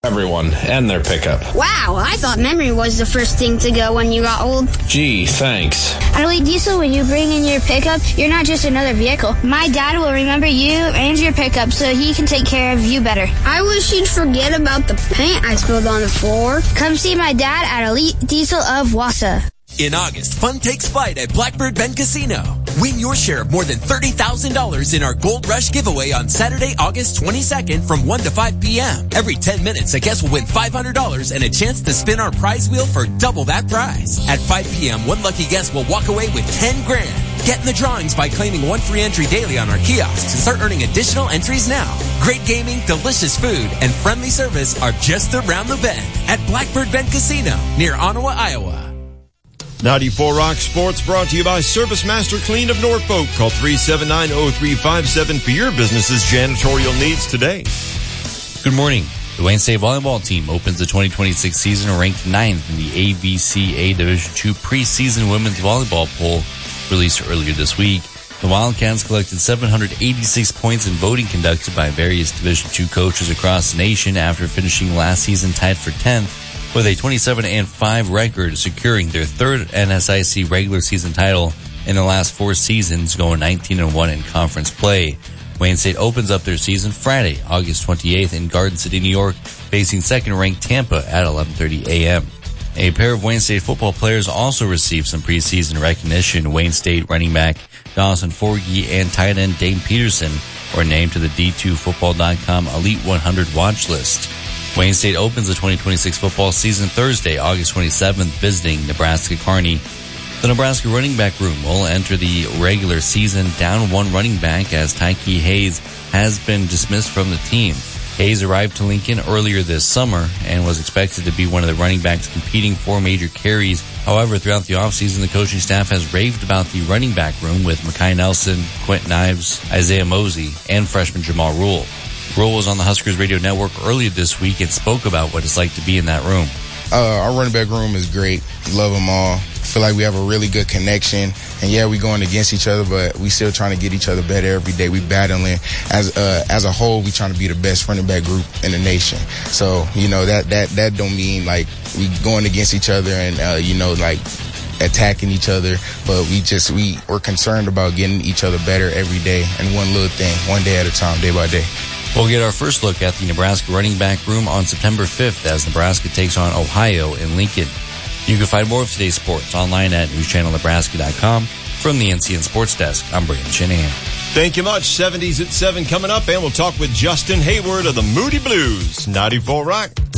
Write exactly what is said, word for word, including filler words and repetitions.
everyone and their pickup. Wow, I thought memory was the first thing to go when you got old. Gee, thanks. At Elite Diesel, when you bring in your pickup, you're not just another vehicle. My dad will remember you and your pickup so he can take care of you better. I wish he'd forget about the paint I spilled on the floor. Come see my dad at Elite Diesel of Wausau. In August, fun takes flight at Blackbird Bend Casino. Win your share of more than thirty thousand dollars in our Gold Rush giveaway on Saturday, August twenty-second from one to five p.m. Every ten minutes, a guest will win five hundred dollars and a chance to spin our prize wheel for double that prize. At five p.m., one lucky guest will walk away with ten grand. Get in the drawings by claiming one free entry daily on our kiosks and start earning additional entries now. Great gaming, delicious food, and friendly service are just around the bend at Blackbird Bend Casino near Ottawa, Iowa. ninety-four Rock Sports brought to you by Service Master Clean of Norfolk. Call three seven nine, oh three five seven for your business's janitorial needs today. Good morning. The Wayne State volleyball team opens the twenty twenty-six season ranked ninth in the A B C A Division two preseason women's volleyball poll released earlier this week. The Wildcats collected seven hundred eighty-six points in voting conducted by various Division two coaches across the nation after finishing last season tied for tenth. With a twenty-seven and five record, securing their third N S I C regular season title in the last four seasons, going nineteen and one in conference play. Wayne State opens up their season Friday, August twenty-eighth in Garden City, New York, facing second-ranked Tampa at eleven thirty a.m. A pair of Wayne State football players also received some preseason recognition. Wayne State running back Dawson Forgey and tight end Dane Peterson were named to the D two football dot com Elite one hundred watch list. Wayne State opens the twenty twenty-six football season Thursday, August twenty-seventh, visiting Nebraska Kearney. The Nebraska running back room will enter the regular season down one running back as Tyke Hayes has been dismissed from the team. Hayes arrived to Lincoln earlier this summer and was expected to be one of the running backs competing for major carries. However, throughout the offseason, the coaching staff has raved about the running back room with Mekhi Nelson, Quentin Ives, Isaiah Mosey, and freshman Jamal Rule. Rule was on the Huskers Radio Network earlier this week and spoke about what it's like to be in that room. Uh, our running back room is great. Love them all. Feel like we have a really good connection. And yeah, we're going against each other, but we still trying to get each other better every day. We battling. As uh, as a whole, we trying to be the best running back group in the nation. So, you know, that, that, that don't mean like we going against each other and, uh, you know, like attacking each other, but we just, we, we're concerned about getting each other better every day and one little thing, one day at a time, day by day. We'll get our first look at the Nebraska running back room on September fifth as Nebraska takes on Ohio in Lincoln. You can find more of today's sports online at news channel nebraska dot com. From the N C N Sports Desk, I'm Brandon Shanahan. Thank you much. seventies at seven coming up, and we'll talk with Justin Hayward of the Moody Blues. ninety-four Rock.